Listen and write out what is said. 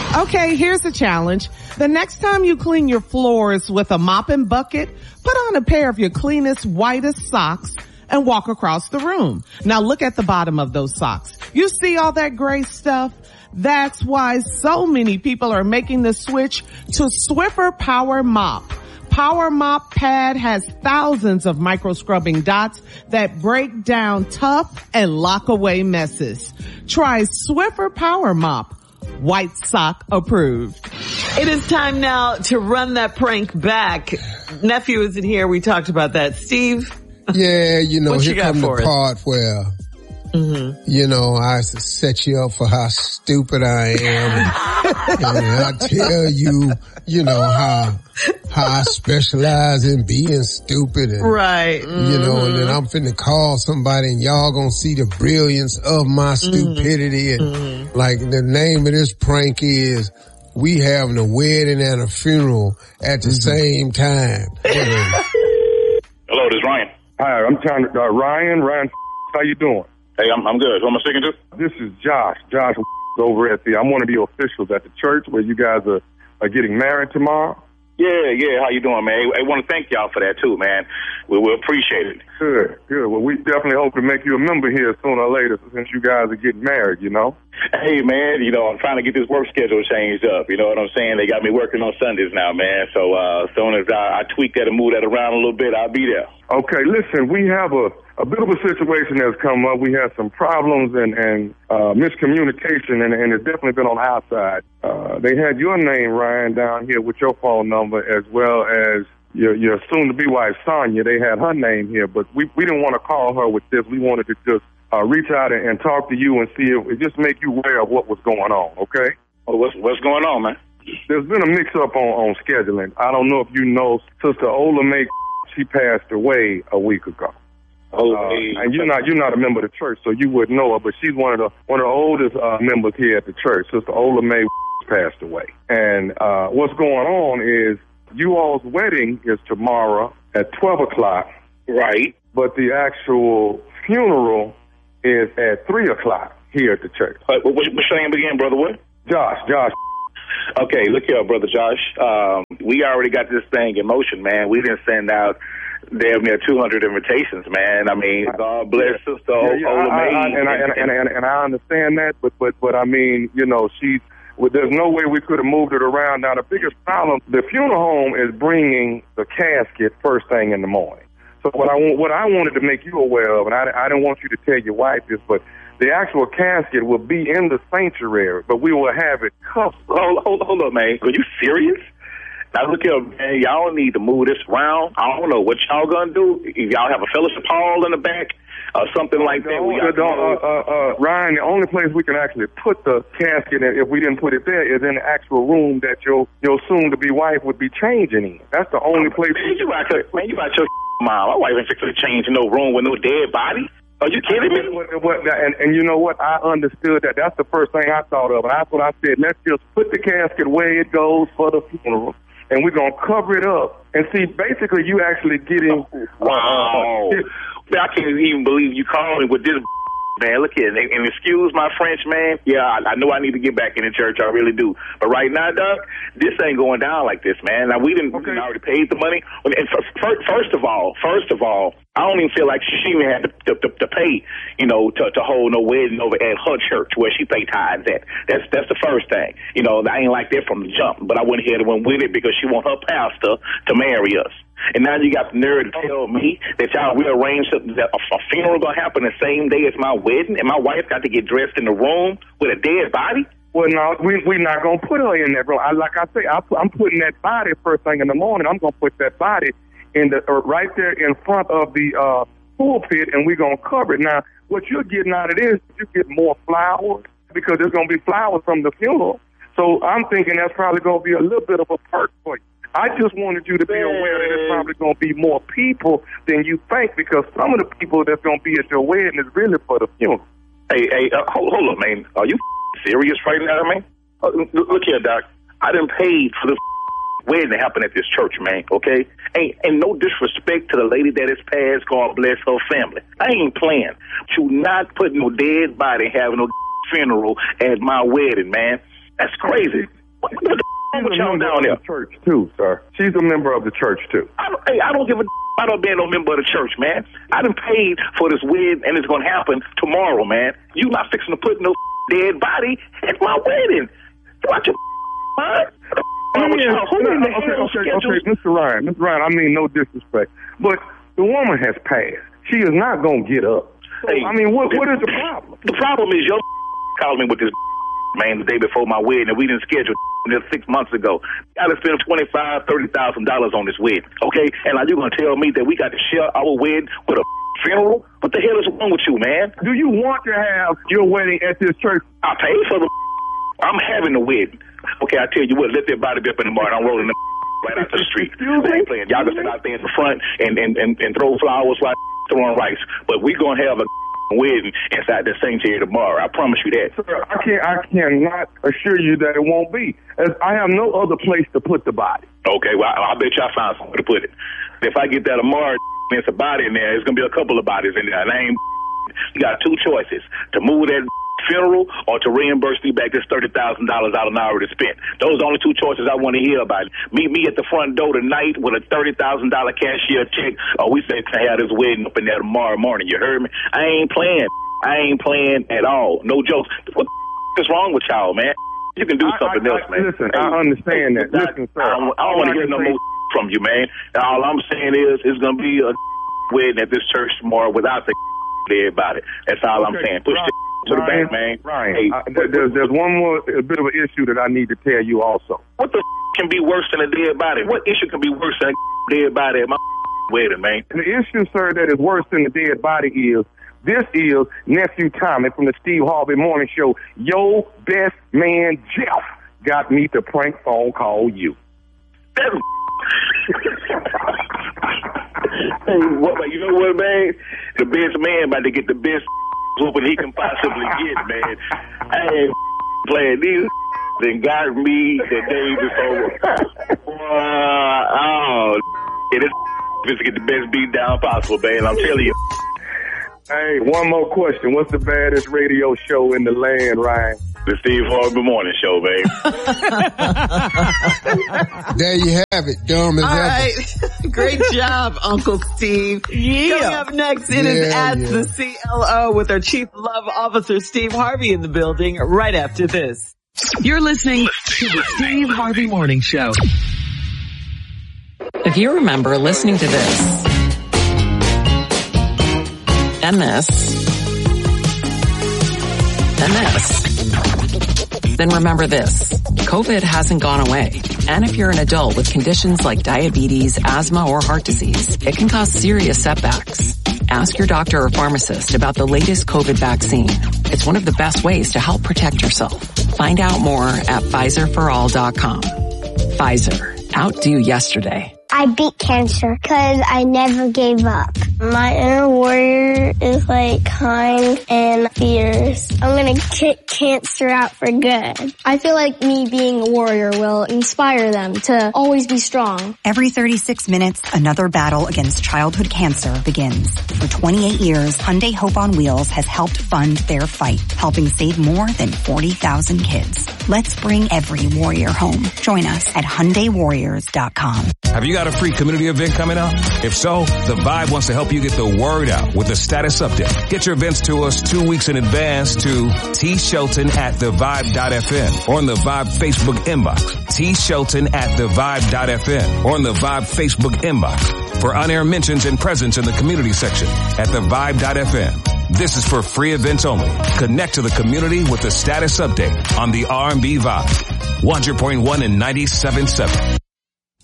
Okay, here's the challenge. The next time you clean your floors with a mop and bucket, put on a pair of your cleanest, whitest socks and walk across the room. Now look at the bottom of those socks. You see all that gray stuff? That's why so many people are making the switch to Swiffer Power Mop. Power Mop Pad has thousands of micro scrubbing dots that break down tough and lock away messes. Try Swiffer Power Mop. White sock approved. It is time now to run that prank back. Nephew isn't here. We talked about that. Steve? Yeah, here come the part where, I set you up for how stupid I am. And I tell you, how I specialize in being stupid. And, right. And then I'm finna call somebody and y'all gonna see the brilliance of my stupidity. And like the name of this prank is, we having a wedding and a funeral at the same time. Hello, this is Ryan. Hi, I'm trying to, Ryan, how you doing? Hey, I'm good. Who am I speaking to? This is Josh over at I'm one of the officials at the church where you guys are getting married tomorrow. Yeah. How you doing, man? I want to thank y'all for that, too, man. We appreciate it. Good. Well, we definitely hope to make you a member here sooner or later since you guys are getting married, Hey, man, I'm trying to get this work schedule changed up. You know what I'm saying? They got me working on Sundays now, man. So as soon as I tweak that and move that around a little bit, I'll be there. Okay, listen, we have a bit of a situation that's come up. We had some problems and miscommunication, and it's definitely been on our side. They had your name, Ryan, down here with your phone number, as well as your soon-to-be wife, Sonia. They had her name here, but we didn't want to call her with this. We wanted to just reach out and talk to you and see if it just make you aware of what was going on, okay? Oh, what's going on, man? There's been a mix-up on scheduling. I don't know if you know Sister Ola May. She passed away a week ago. And you're not a member of the church, so you wouldn't know her, but she's one of the oldest members here at the church. Sister Ola May passed away. And what's going on is you all's wedding is tomorrow at 12 o'clock. Right. But the actual funeral is at 3 o'clock here at the church. What's your name again, brother? What? Josh. Okay, look here, Brother Josh. We already got this thing in motion, man. We didn't send out damn near 200 invitations, man. I mean, God bless Sister Ola May. And I understand that, but I mean, there's no way we could have moved it around. Now, the biggest problem, the funeral home is bringing the casket first thing in the morning. So what I wanted to make you aware of, and I didn't want you to tell your wife this, but the actual casket will be in the sanctuary, but we will have it covered. Hold up, man. Are you serious? Now, look here, man. Y'all need to move this around. I don't know what y'all gonna do. If y'all have a fellowship hall in the back or something like that. Ryan, the only place we can actually put the casket, if we didn't put it there, is in the actual room that your soon-to-be wife would be changing in. That's the only place. You about your mom. My wife ain't fixing to change in no room with no dead body. Are you kidding me? And you know what? I understood that. That's the first thing I thought of. And that's what I said. Let's just put the casket where it goes for the funeral. And we're going to cover it up. And see, basically, you actually getting... Wow. I can't even believe you calling with this, man. Look here. And excuse my French, man. Yeah, I know I need to get back in the church. I really do. But right now, Doug, this ain't going down like this, man. Now, we didn't already paid the money. And first of all, I don't even feel like she even had to pay, to hold no wedding over at her church where she pay tithes at. That's the first thing. I ain't like that from the jump, but I went ahead and went with it because she want her pastor to marry us. And now you got the nerve to tell me that y'all rearranged something, that a funeral gonna happen the same day as my wedding, and my wife got to get dressed in the room with a dead body? Well, no, we're not gonna put her in there, bro. Like I say, I'm putting that body first thing in the morning. I'm gonna put that body in the right there in front of the pulpit, and we're gonna cover it. Now, what you're getting out of this, you get more flowers because there's gonna be flowers from the funeral. So I'm thinking that's probably gonna be a little bit of a perk for you. I just wanted you to be aware that there's probably going to be more people than you think, because some of the people that's going to be at your wedding is really for the funeral. Hey, hold up, man. Are you serious right now, man? Look here, Doc. I done paid for the wedding to happen at this church, man, okay? And no disrespect to the lady that is passed, God bless her family. I ain't playing. You not putting no dead body having no funeral at my wedding, man. That's crazy. What the wrong with y'all down there? Church too, sir. She's a member of the church too. I don't give a I don't be no member of the church, man. I done paid for this wedding, and it's gonna happen tomorrow, man. You not fixing to put no dead body at my wedding. Watch your mind. Okay, Mr. Ryan, I mean, no disrespect, but the woman has passed. She is not gonna get up. So, hey, I mean, what is the problem? The problem is your called me with this man the day before my wedding, and we didn't schedule this 6 months ago. I had to spend $25,000-$30,000 on this wedding, okay? And are you going to tell me that we got to share our wedding with a funeral? What the hell is wrong with you, man? Do you want to have your wedding at this church? I paid for the I'm having the wedding. Okay, I tell you what, let that body be up in the morning. I'm rolling the right out the street. Y'all can sit out there in the front and throw flowers while throwing rice. But we're going to have a wedding inside the sanctuary tomorrow. I promise you that. Sir, I cannot assure you that it won't be, as I have no other place to put the body. Okay, well, I bet you I found somewhere to put it. If I get that tomorrow, there's a body in there. There's going to be a couple of bodies in there. You got two choices: to move that funeral or to reimburse me back this $30,000 out of an already spent. Those are the only two choices I want to hear about. Meet me at the front door tonight with a $30,000 cashier check, or we say to have this wedding up in there tomorrow morning. You heard me? I ain't playing at all. No jokes. What the is wrong with y'all, man? You can do something else, man. Listen, I understand that. Listen, sir, I don't want to hear no more from you, man. All I'm saying is it's going to be a wedding at this church tomorrow without the everybody. That's all I'm saying. Push to the back, man. Ryan, hey, there's one more bit of an issue that I need to tell you also. What the can be worse than a dead body? What issue can be worse than a dead body at my wedding, man? The issue, sir, that is worse than the dead body is, this is Nephew Tommy from the Steve Harvey Morning Show. Your best man, Jeff, got me to prank phone call you. That's hey, you know what, man? The best man about to get the best whooping he can possibly get, man. I ain't playing these then got me the day before. It is to get the best beat down possible, man. I'm telling you. Hey, one more question. What's the baddest radio show in the land, Ryan? The Steve Harvey Morning Show, babe. There you have it, dumb as ever. All right. Great job, Uncle Steve. Yeah. Coming up next, it is the CLO with our Chief Love Officer, Steve Harvey, in the building right after this. You're listening to the Steve Harvey Morning Show. If you remember listening to this, and this, and this, then remember this. COVID hasn't gone away. And if you're an adult with conditions like diabetes, asthma, or heart disease, it can cause serious setbacks. Ask your doctor or pharmacist about the latest COVID vaccine. It's one of the best ways to help protect yourself. Find out more at PfizerForAll.com. Pfizer. Outdo yesterday. I beat cancer because I never gave up. My inner warrior is like kind and fierce. I'm going to kick cancer out for good. I feel like me being a warrior will inspire them to always be strong. Every 36 minutes, another battle against childhood cancer begins. For 28 years, Hyundai Hope on Wheels has helped fund their fight, helping save more than 40,000 kids. Let's bring every warrior home. Join us at HyundaiWarriors.com. Have you got a free community event coming up? If so, The Vibe wants to help you get the word out with a status update. Get your events to us 2 weeks in advance to tshelton@thevibe.fm or on the Vibe Facebook inbox. tshelton@thevibe.fm or on the Vibe Facebook inbox for on-air mentions and presence in the community section at thevibe.fm. This is for free events only. Connect to the community with the status update on the R&B Vibe. 100.1 and 97.7.